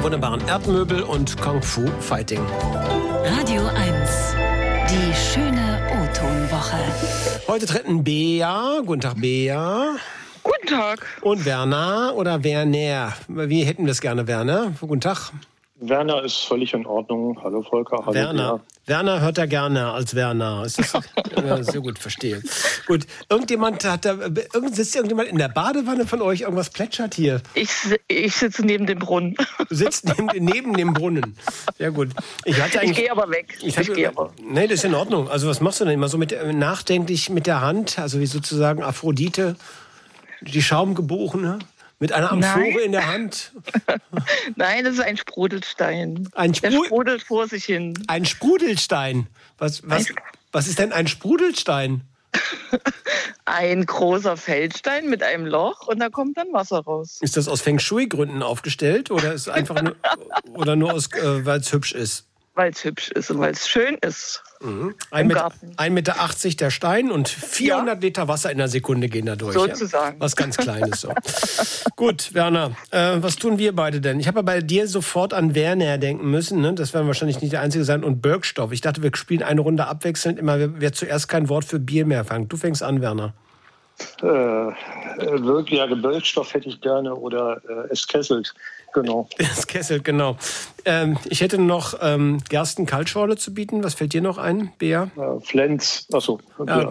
wunderbaren Erdmöbel und Kung Fu Fighting. Radio 1, die schöne O-Ton-Woche. Heute treten Bea. Guten Tag, Bea. Guten Tag. Und Werner oder Werner. Wie hätten wir es gerne, Werner? Guten Tag. Werner ist völlig in Ordnung. Hallo Volker, hallo Werner. Bea. Werner hört er gerne als Werner. Ist das ja, sehr gut, verstehe. Gut, sitzt irgendjemand in der Badewanne von euch? Irgendwas plätschert hier? Ich sitze neben dem Brunnen. Du sitzt neben dem Brunnen. Sehr gut. Ich gehe aber weg. Nee, das ist in Ordnung. Also was machst du denn immer so nachdenklich mit der Hand? Also wie sozusagen Aphrodite, die Schaumgebogene? Mit einer Amphore in der Hand? Nein, das ist ein Sprudelstein. Der sprudelt vor sich hin. Ein Sprudelstein? Was ist denn ein Sprudelstein? Ein großer Feldstein mit einem Loch und da kommt dann Wasser raus. Ist das aus Feng Shui-Gründen aufgestellt oder ist einfach nur, oder nur weil es hübsch ist? Weil es hübsch ist und weil es schön ist. Mhm. Im Garten. 1,80 Meter der Stein und 400 Liter Wasser in der Sekunde gehen da durch. Sozusagen. Ja? Was ganz Kleines so. Gut, Werner, was tun wir beide denn? Ich habe ja bei dir sofort an Werner denken müssen. Ne? Das werden wahrscheinlich nicht der Einzige sein. Und Birkstoff. Ich dachte, wir spielen eine Runde abwechselnd. Immer wer zuerst kein Wort für Bier mehr fängt. Du fängst an, Werner. Wirklich, Birkstoff hätte ich gerne oder es kesselt. Genau. Es kesselt, genau. Ich hätte noch Gersten-Kaltschorle zu bieten. Was fällt dir noch ein, Bea? Flens. Achso. Ja.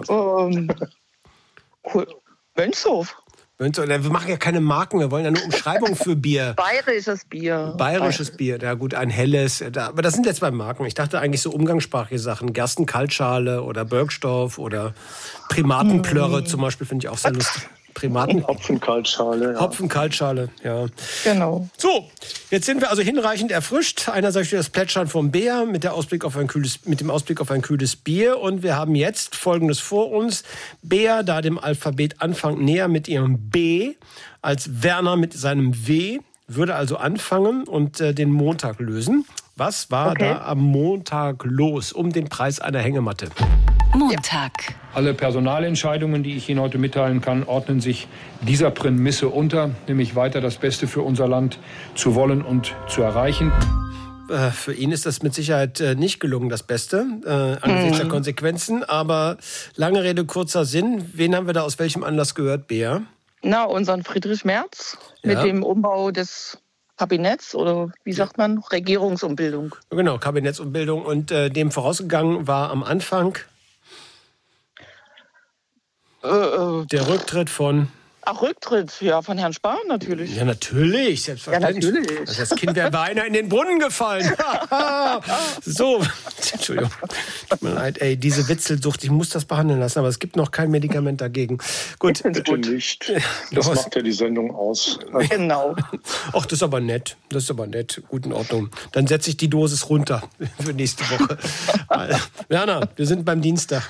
Wönshof. Wir machen ja keine Marken, wir wollen ja nur Umschreibungen für Bier. Bayerisches Bier. Bayerisches Bier, ja gut, ein helles. Aber das sind jetzt zwei Marken. Ich dachte eigentlich so umgangssprachliche Sachen. Gersten-Kaltschale oder Birkstoff oder Primatenplörre zum Beispiel, finde ich auch sehr lustig. Hopfenkaltschale. Ja. Hopfenkaltschale, ja. Genau. So, jetzt sind wir also hinreichend erfrischt. Einerseits das Plätschern vom Bär mit dem Ausblick auf ein kühles Bier. Und wir haben jetzt Folgendes vor uns. Bea, da dem Alphabet Anfang näher mit ihrem B, als Werner mit seinem W, würde also anfangen und den Montag lösen. Was war da am Montag los um den Preis einer Hängematte? Montag. Alle Personalentscheidungen, die ich Ihnen heute mitteilen kann, ordnen sich dieser Prämisse unter, nämlich weiter das Beste für unser Land zu wollen und zu erreichen. Für ihn ist das mit Sicherheit nicht gelungen, das Beste, angesichts der Konsequenzen. Aber lange Rede, kurzer Sinn. Wen haben wir da aus welchem Anlass gehört, Bea? Na, unseren Friedrich Merz mit dem Umbau des Kabinetts oder wie sagt man, Regierungsumbildung. Genau, Kabinettsumbildung. Und dem vorausgegangen war am Anfang der Rücktritt von... Ach, Rücktritt, ja, von Herrn Spahn natürlich. Ja, natürlich, selbstverständlich. Ja, natürlich. Das Kind wäre beinahe in den Brunnen gefallen. So, Entschuldigung. Tut mir leid, diese Witzelsucht, ich muss das behandeln lassen, aber es gibt noch kein Medikament dagegen. Gut. Bitte nicht. Das macht ja die Sendung aus. Genau. Ach, das ist aber nett. Gut, in Ordnung. Dann setze ich die Dosis runter für nächste Woche. Werner, wir sind beim Dienstag.